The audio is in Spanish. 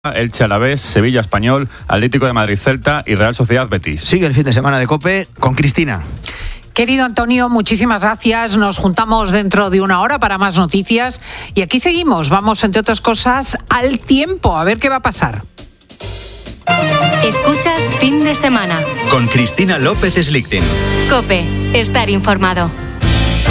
Elche Alavés, Sevilla Español, Atlético de Madrid Celta y Real Sociedad Betis. Sigue el fin de semana de COPE con Cristina. Querido Antonio, muchísimas gracias. Nos juntamos dentro de una hora para más noticias. Y aquí seguimos. Vamos, entre otras cosas, al tiempo. A ver qué va a pasar. Escuchas Fin de Semana con Cristina López Slichting. COPE. Estar informado.